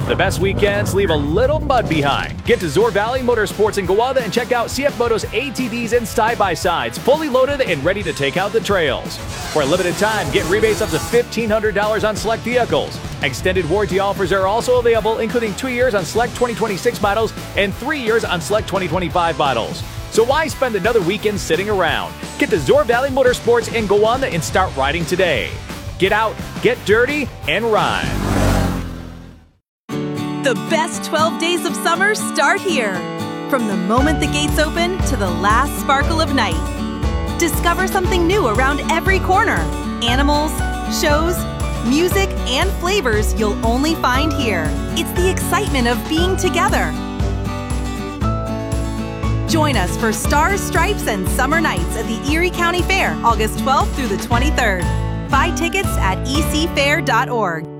The best weekends leave a little mud behind. Get to Zoar Valley Motorsports in Gowanda and check out CF Moto's ATVs and side-by-sides, fully loaded and ready to take out the trails. For a limited time, get rebates up to $1,500 on select vehicles. Extended warranty offers are also available, including 2 years on select 2026 models and 3 years on select 2025 models. So why spend another weekend sitting around? Get to Zoar Valley Motorsports in Gowanda and start riding today. Get out, get dirty, and ride. The best 12 days of summer start here. From the moment the gates open to the last sparkle of night. Discover something new around every corner. Animals, shows, music, and flavors you'll only find here. It's the excitement of being together. Join us for Stars, Stripes, and Summer Nights at the Erie County Fair, August 12th through the 23rd. Buy tickets at ecfair.org.